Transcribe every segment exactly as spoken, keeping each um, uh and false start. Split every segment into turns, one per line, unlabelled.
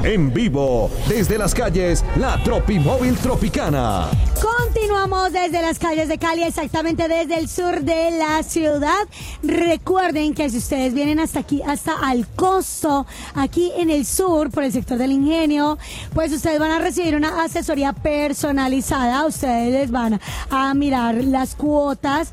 En vivo, desde las calles, la Tropimóvil Tropicana.
Continuamos desde las calles de Cali, exactamente desde el sur de la ciudad. Recuerden que si ustedes vienen hasta aquí, hasta Al Costo, aquí en el sur, por el sector del Ingenio, pues ustedes van a recibir una asesoría personalizada. Ustedes les van a mirar las cuotas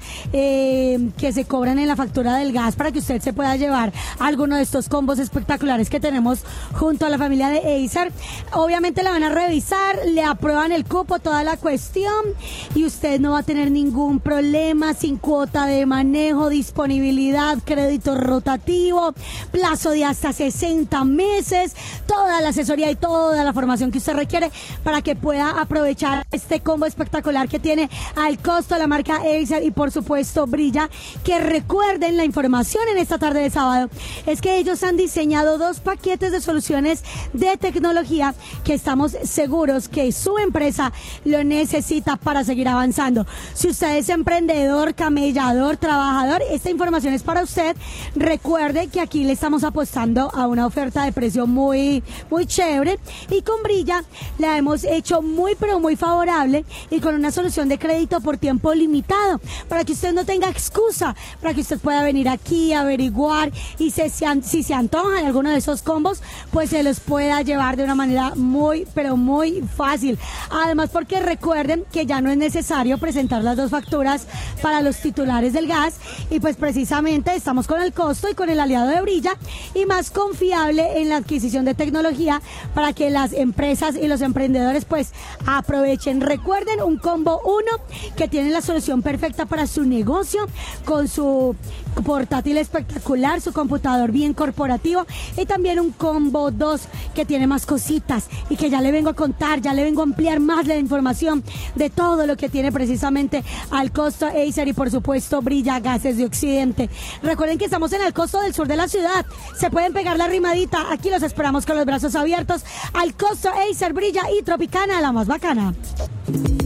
eh, que se cobran en la factura del gas para que usted se pueda llevar alguno de estos combos espectaculares que tenemos junto a la familia de Acer. Obviamente la van a revisar, le aprueban el cupo, toda la cuestión, y usted no va a tener ningún problema, sin cuota de manejo, disponibilidad, crédito rotativo, plazo de hasta sesenta meses, toda la asesoría y toda la formación que usted requiere para que pueda aprovechar este combo espectacular que tiene Al Costo, la marca Acer y por supuesto Brilla. Que recuerden, la información en esta tarde de sábado es que ellos han diseñado dos paquetes de soluciones de tecnología que estamos seguros que su empresa lo necesita para seguir avanzando. Si usted es emprendedor, camellador, trabajador, esta información es para usted. Recuerde que aquí le estamos apostando a una oferta de precio muy, muy chévere, y con Brilla la hemos hecho muy pero muy favorable y con una solución de crédito por tiempo limitado para que usted no tenga excusa, para que usted pueda venir aquí, averiguar y se, si se antojan alguno de esos combos, pues se los pueda llevar de una manera muy pero muy fácil. Además, porque recuerden que ya no es necesario presentar las dos facturas para los titulares del gas, y pues precisamente estamos con el Costo y con el aliado de Brilla y más confiable en la adquisición de tecnología para que las empresas y los emprendedores pues aprovechen. Recuerden, un combo uno que tiene la solución perfecta para su negocio, con su portátil espectacular, su computador bien corporativo, y también un combo dos que tiene más cositas y que ya le vengo a contar, ya le vengo a ampliar más la información de todo lo que tiene precisamente Al Costo, Acer y por supuesto Brilla Gases de Occidente. Recuerden que estamos en el Costo del sur de la ciudad, se pueden pegar la rimadita, aquí los esperamos con los brazos abiertos. Al Costo, Acer, Brilla y Tropicana, la más bacana.